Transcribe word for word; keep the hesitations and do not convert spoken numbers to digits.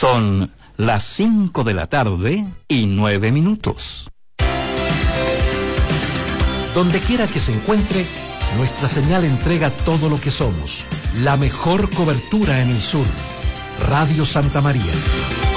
Son las cinco de la tarde y nueve minutos. Donde quiera que se encuentre, nuestra señal entrega todo lo que somos. La mejor cobertura en el sur. Radio Santa María.